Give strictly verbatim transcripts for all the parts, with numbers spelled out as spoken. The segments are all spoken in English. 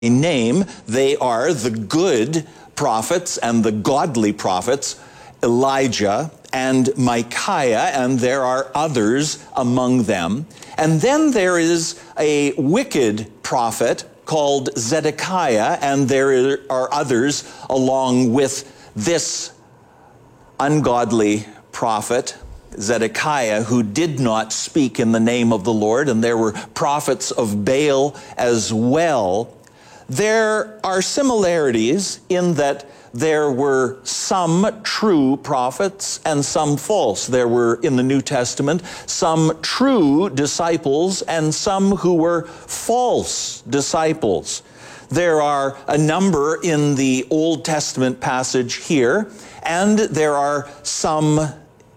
name. They are the good prophets and the godly prophets, Elijah and Micaiah, and there are others among them. And then there is a wicked prophet called Zedekiah, and there are others along with this ungodly prophet, Zedekiah, who did not speak in the name of the Lord, and there were prophets of Baal as well. There are similarities in that there were some true prophets and some false. There were, in the New Testament, some true disciples and some who were false disciples. There are a number in the Old Testament passage here, and there are some,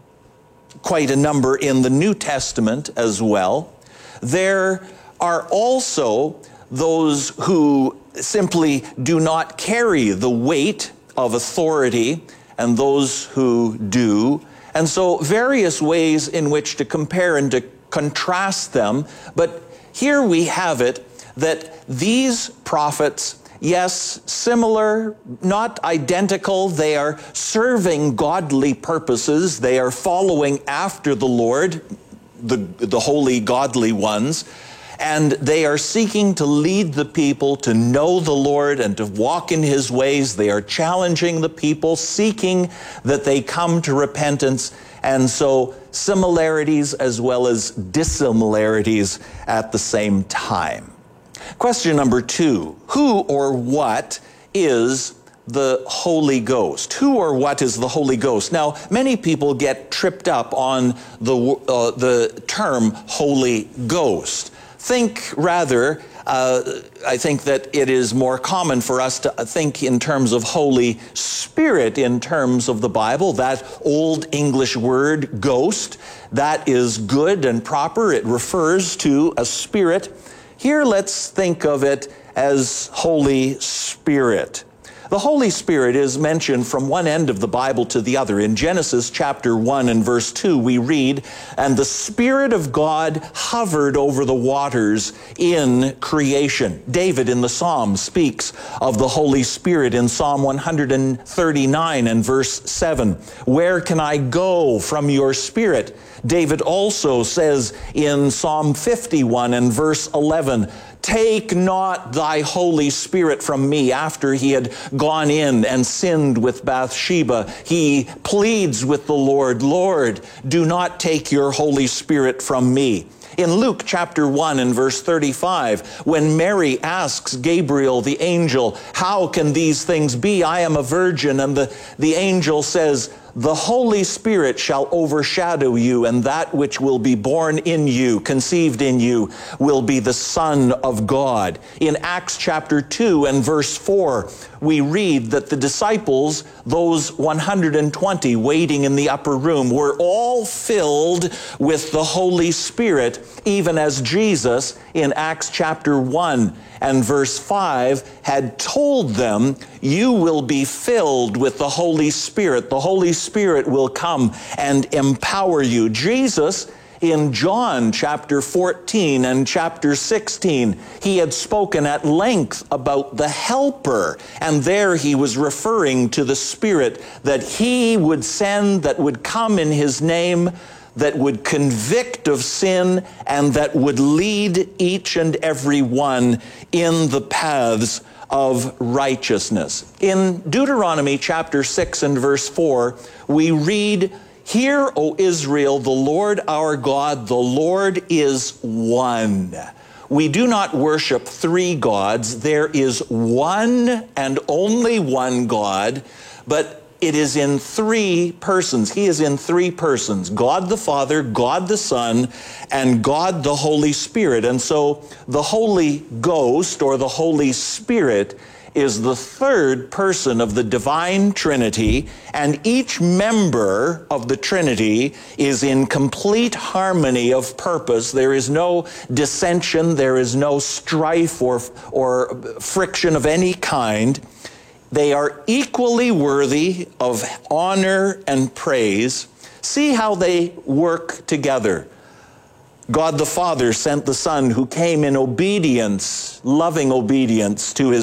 quite a number in the New Testament as well. There are also those who simply do not carry the weight of authority, and those who do. And so various ways in which to compare and to contrast them. But here we have it that these prophets, yes, similar, not identical, they are serving godly purposes. They are following after the Lord, the, the holy, godly ones. And they are seeking to lead the people to know the Lord and to walk in His ways. They are challenging the people, seeking that they come to repentance. And so similarities as well as dissimilarities at the same time. Question number two, who or what is the Holy Ghost? Who or what is the Holy Ghost? Now, many people get tripped up on the, uh, the term Holy Ghost. Think rather, uh, I think that it is more common for us to think in terms of Holy Spirit in terms of the Bible. That old English word, ghost, that is good and proper. It refers to a spirit. Here, let's think of it as Holy Spirit. The Holy Spirit is mentioned from one end of the Bible to the other. In Genesis chapter one and verse two, we read, "And the Spirit of God hovered over the waters in creation." David in the Psalm speaks of the Holy Spirit in Psalm one thirty-nine and verse seven. "Where can I go from your Spirit?" David also says in Psalm fifty-one and verse eleven, "Take not thy Holy Spirit from me." After he had gone in and sinned with Bathsheba, he pleads with the Lord, "Lord, do not take your Holy Spirit from me." In Luke chapter one and verse thirty-five, when Mary asks Gabriel the angel, "How can these things be? I am a virgin." And the, the angel says, "The Holy Spirit shall overshadow you, and that which will be born in you, conceived in you, will be the Son of God." In Acts chapter two and verse four, we read that the disciples, those one hundred twenty waiting in the upper room, were all filled with the Holy Spirit, even as Jesus in Acts chapter one and verse five had told them, "You will be filled with the Holy Spirit. The Holy Spirit will come and empower you." Jesus in John chapter fourteen and chapter sixteen, he had spoken at length about the Helper, and there he was referring to the Spirit that he would send, that would come in his name, that would convict of sin, and that would lead each and every one in the paths of righteousness. In Deuteronomy chapter six and verse four, we read, "Hear, O Israel, the Lord our God, the Lord is one." We do not worship three gods. There is one and only one God, but it is in three persons. He is in three persons: God the Father, God the Son, and God the Holy Spirit. And so the Holy Ghost, or the Holy Spirit, is the third person of the divine Trinity, and each member of the Trinity is in complete harmony of purpose. There is no dissension, there is no strife or, or friction of any kind. They are equally worthy of honor and praise. See how they work together. God the Father sent the Son, who came in obedience, loving obedience to his